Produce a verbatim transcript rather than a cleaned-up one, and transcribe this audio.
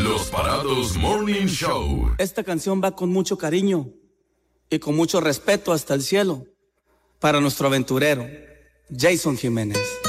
Los Parados Morning Show. Esta canción va con mucho cariño y con mucho respeto hasta el cielo para nuestro aventurero, Jason Jiménez.